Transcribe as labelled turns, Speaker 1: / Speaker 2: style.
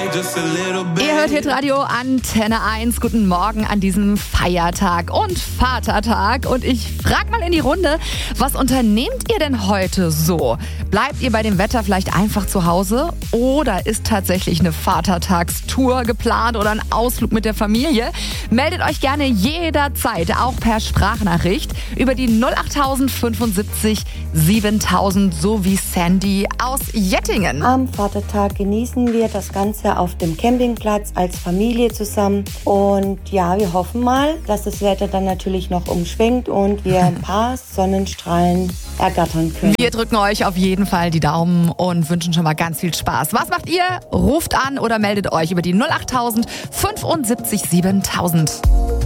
Speaker 1: Ihr hört Hitradio Antenne 1. Guten Morgen an diesem Feiertag und Vatertag. Und ich frage mal in die Runde, was unternehmt ihr denn heute so? Bleibt ihr bei dem Wetter vielleicht einfach zu Hause? Oder ist tatsächlich eine Vatertagstour geplant oder ein Ausflug mit der Familie? Meldet euch gerne jederzeit, auch per Sprachnachricht, über die 08000 75 7000, so wie Sandy aus Jettingen.
Speaker 2: Am Vatertag genießen wir das Ganze auf dem Campingplatz als Familie zusammen. Und ja, wir hoffen mal, dass das Wetter dann natürlich noch umschwenkt und wir ein paar Sonnenstrahlen ergattern können.
Speaker 1: Wir drücken euch auf jeden Fall die Daumen und wünschen schon mal ganz viel Spaß. Was macht ihr? Ruft an oder meldet euch über die 08000 75 7000.